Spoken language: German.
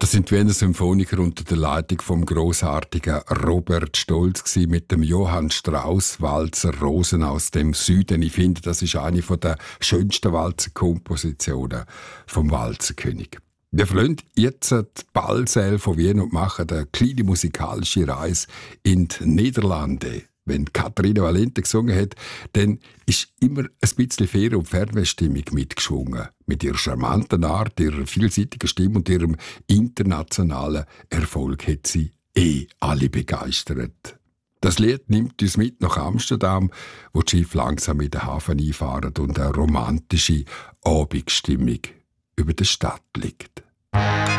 Das sind die Wiener Symphoniker unter der Leitung vom grossartigen Robert Stolz gewesen, mit dem Johann Strauss Walzer Rosen aus dem Süden. Ich finde, das ist eine der schönsten Walzerkompositionen vom Walzerkönig. Wir verlassen jetzt die Ballsäle von Wien und machen eine kleine musikalische Reise in die Niederlande. Wenn Katharina Valente gesungen hat, dann ist immer ein bisschen Fair- und Fernwehstimmung mitgeschwungen. Mit ihrer charmanten Art, ihrer vielseitigen Stimme und ihrem internationalen Erfolg hat sie alle begeistert. Das Lied nimmt uns mit nach Amsterdam, wo die Schiffe langsam in den Hafen einfahren und eine romantische Abendstimmung über der Stadt liegt.